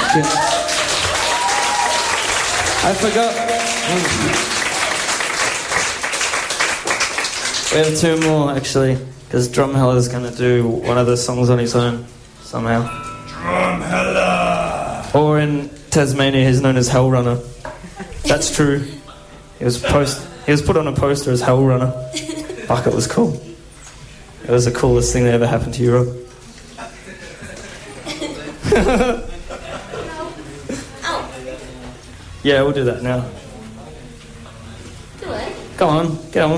I forgot. We have two more, actually, because Drumhella's going to do one of the songs on his own, somehow. Drumhella! Or in Tasmania, he's known as Hellrunner. That's true. He was put on a poster as Hellrunner. Fuck, it was cool. It was the coolest thing that ever happened to Europe. Yeah, we'll do that now. Do it. Go on, get on.